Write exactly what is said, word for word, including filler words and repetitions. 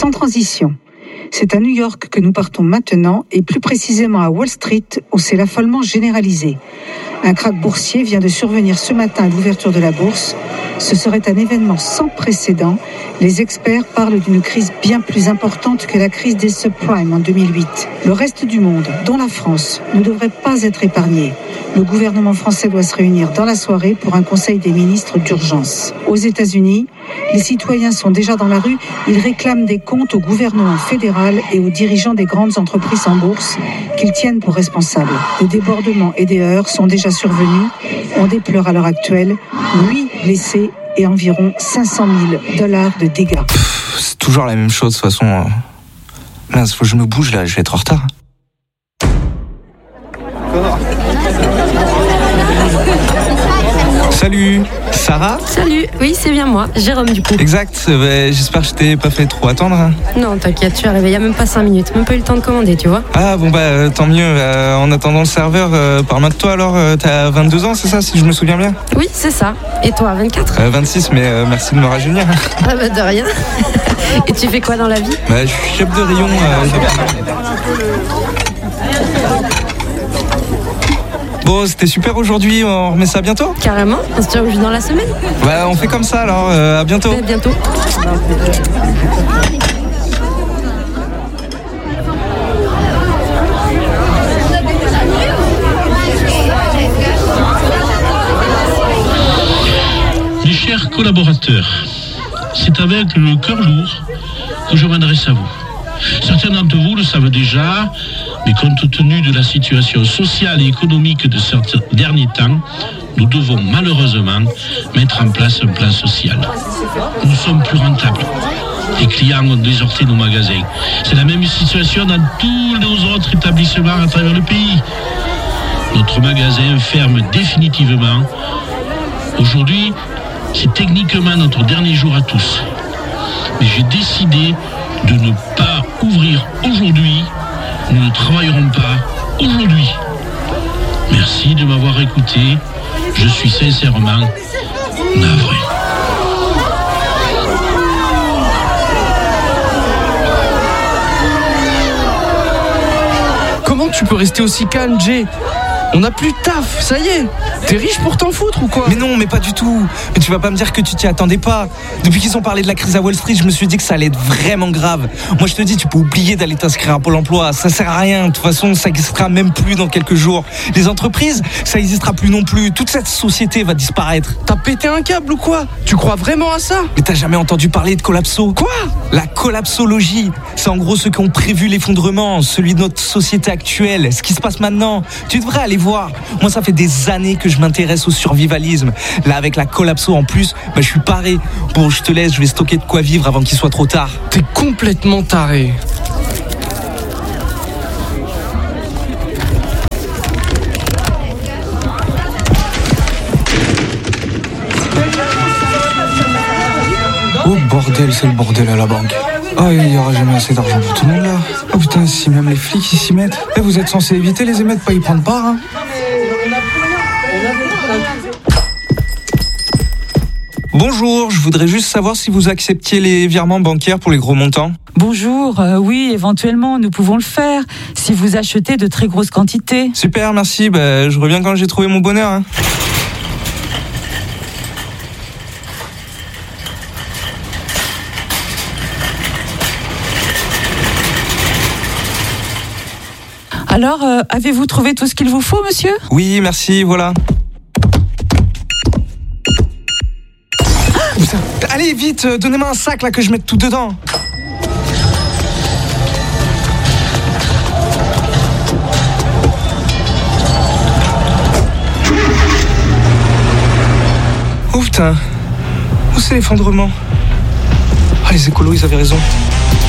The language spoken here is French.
Sans transition, c'est à New York que nous partons maintenant et plus précisément à Wall Street où c'est l'affolement généralisé. Un krach boursier vient de survenir ce matin à l'ouverture de la bourse. Ce serait un événement sans précédent. Les experts parlent d'une crise bien plus importante que la crise des subprimes en deux mille huit. Le reste du monde, dont la France, ne devrait pas être épargné. Le gouvernement français doit se réunir dans la soirée pour un conseil des ministres d'urgence. Aux États-Unis, les citoyens sont déjà dans la rue. Ils réclament des comptes au gouvernement fédéral et aux dirigeants des grandes entreprises en bourse qu'ils tiennent pour responsables. Des débordements et des heurts sont déjà survenus. On déplore à l'heure actuelle huit blessés et environ cinq cent mille dollars de dégâts. Pff, c'est toujours la même chose de toute façon. Euh... Mince, faut que je me bouge là, je vais être en retard. Salut, Sarah ? Salut, oui c'est bien moi, Jérôme du coup. Exact, bah, j'espère que je t'ai pas fait trop attendre. Hein. Non t'inquiète, je suis arrivé il y a même pas cinq minutes, même pas eu le temps de commander tu vois. Ah bon bah euh, tant mieux, euh, en attendant le serveur, euh, parle-moi de toi alors, euh, t'as vingt-deux ans c'est ça si je me souviens bien ? Oui c'est ça, et toi vingt-quatre ? euh, vingt-six mais euh, merci de me rajeunir. Ah bah de rien. Et tu fais quoi dans la vie ? Bah je suis chef de rayon. Euh, Bon, c'était super aujourd'hui, on remet ça bientôt ? Carrément, on se tient au jus dans la semaine ? Bah, on fait comme ça alors, euh, à bientôt. À bientôt. Mes chers collaborateurs, c'est avec le cœur lourd que je m'adresse à vous. Certains d'entre vous le savent déjà, mais compte tenu de la situation sociale et économique de ces derniers temps, nous devons malheureusement mettre en place un plan social. Nous sommes plus rentables. Les clients ont déserté nos magasins. C'est la même situation dans tous nos autres établissements à travers le pays. Notre magasin ferme définitivement. Aujourd'hui, c'est techniquement notre dernier jour à tous. Mais j'ai décidé de ne pas ouvrir aujourd'hui. Nous ne travaillerons pas aujourd'hui. Merci de m'avoir écouté. Je suis sincèrement navré. Comment tu peux rester aussi calme, Jay ? On n'a plus de taf, ça y est. T'es riche pour t'en foutre ou quoi ? Mais non, mais pas du tout. Mais tu vas pas me dire que tu t'y attendais pas. Depuis qu'ils ont parlé de la crise à Wall Street, je me suis dit que ça allait être vraiment grave. Moi, je te dis, tu peux oublier d'aller t'inscrire à Pôle emploi. Ça sert à rien. De toute façon, ça n'existera même plus dans quelques jours. Les entreprises, ça n'existera plus non plus. Toute cette société va disparaître. T'as pété un câble ou quoi ? Tu crois vraiment à ça ? Mais t'as jamais entendu parler de collapso ? Quoi ? La collapsologie, c'est en gros ceux qui ont prévu l'effondrement, celui de notre société actuelle, ce qui se passe maintenant. Tu devrais aller voir. Moi, ça fait des années que je m'intéresse au survivalisme. Là, avec la collapso en plus, bah, je suis paré. Bon, je te laisse, je vais stocker de quoi vivre avant qu'il soit trop tard. T'es complètement taré. Oh bordel, c'est le bordel à la banque. Oh, il n'y aura jamais assez d'argent pour tout le monde là. Oh putain, si même les flics ils s'y mettent. Eh, vous êtes censés éviter les émeutes, pas y prendre part, hein. Bonjour, je voudrais juste savoir si vous acceptiez les virements bancaires pour les gros montants. Bonjour, euh, oui, éventuellement, nous pouvons le faire, si vous achetez de très grosses quantités. Super, merci, bah, je reviens quand j'ai trouvé mon bonheur. Hein. Alors, euh, avez-vous trouvé tout ce qu'il vous faut, monsieur ? Oui, merci, voilà. Putain, allez, vite, euh, donnez-moi un sac là que je mette tout dedans. Oh putain, où c'est l'effondrement ? Ah, les écolos, ils avaient raison.